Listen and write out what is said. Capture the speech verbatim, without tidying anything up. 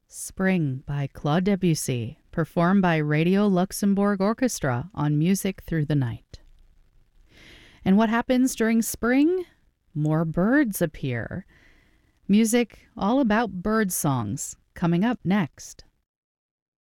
Spring by Claude Debussy, performed by Radio Luxembourg Orchestra on Music Through the Night. And what happens during spring? More birds appear. Music all about bird songs, coming up next.